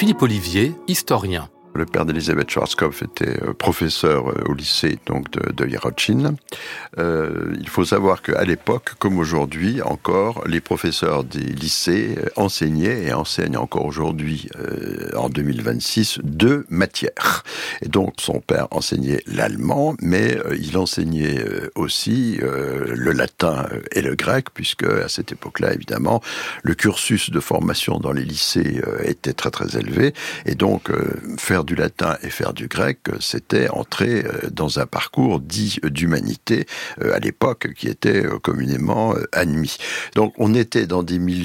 Philippe Olivier, historien. Le père d'Elisabeth Schwarzkopf était professeur au lycée donc de Jarocin. Il faut savoir qu'à l'époque, comme aujourd'hui encore, les professeurs des lycées enseignaient et enseignent encore aujourd'hui, en 2026, 2 matières. Et donc son père enseignait l'allemand, mais il enseignait aussi le latin et le grec, puisque à cette époque-là, évidemment, le cursus de formation dans les lycées était très très élevé. Et donc faire du latin et faire du grec, c'était entrer dans un parcours dit d'humanité à l'époque qui était communément admis. Donc on était dans des milieux